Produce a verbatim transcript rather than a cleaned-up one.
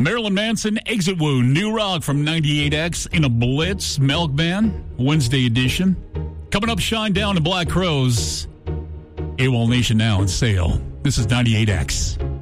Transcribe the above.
Marilyn Manson, Exit Wound, New Rock from ninety-eight X in a Blitz, Milkman, Wednesday edition. Coming up, Shine Down and Black Crows. AWOL Nation now in sale. This is ninety-eight X.